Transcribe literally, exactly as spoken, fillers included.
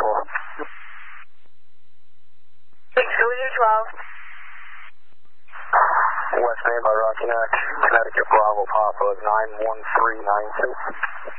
four. six two twelve. West Main by Rocky Neck, Connecticut Bravo Papa nine one three nine two.